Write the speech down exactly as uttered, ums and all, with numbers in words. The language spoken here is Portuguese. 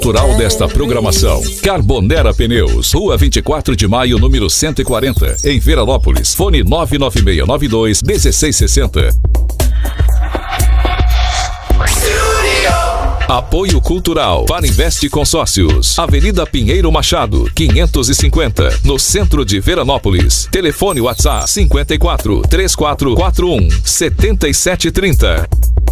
Cultural desta programação. Carbonera Pneus, Rua vinte e quatro de maio, número cento e quarenta, em Veranópolis. Fone nove nove seis nove dois um seis seis zero. Apoio Cultural para Investe Consórcios. Avenida Pinheiro Machado, quinhentos e cinquenta, no centro de Veranópolis. Telefone WhatsApp cinquenta e quatro, três quatro quatro um, sete sete três zero.